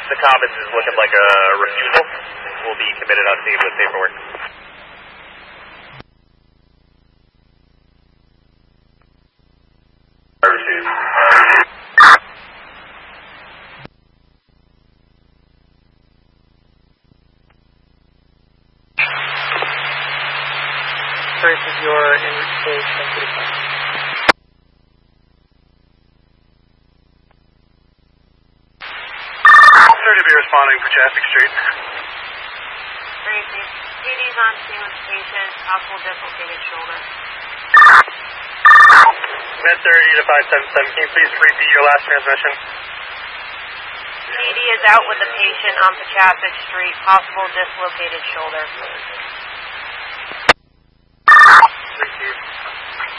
The Commons is looking like a refusal. Will be committed on scene with paperwork. Versus your invitation to the car. 30 be responding for Chappick Street. Tracy, PD's on scene with patient, possible dislocated shoulder. Med 30 to 577, can you please repeat your last transmission? PD is out with the patient on Chappick Street, possible dislocated shoulder.